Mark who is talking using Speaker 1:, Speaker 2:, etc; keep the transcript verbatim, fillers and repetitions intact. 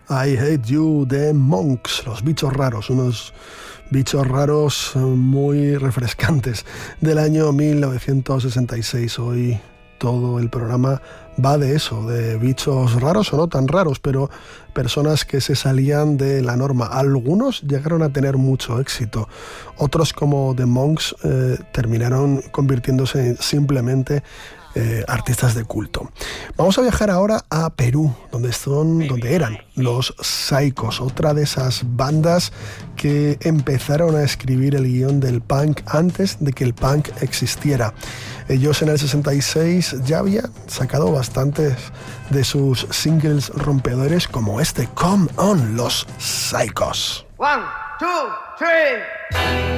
Speaker 1: I Hate You de Monks, los bichos raros, unos bichos raros muy refrescantes del año mil novecientos sesenta y seis. Hoy todo el programa va de eso, de bichos raros o no tan raros, pero personas que se salían de la norma. Algunos llegaron a tener mucho éxito, otros como The Monks eh, terminaron convirtiéndose simplemente Eh, artistas de culto. Vamos a viajar ahora a Perú, donde son, donde eran los Psychos, otra de esas bandas que empezaron a escribir el guión del punk antes de que el punk existiera. Ellos en el sesenta y seis ya habían sacado bastantes de sus singles rompedores, como este Come On, los Psychos.
Speaker 2: One, two, three.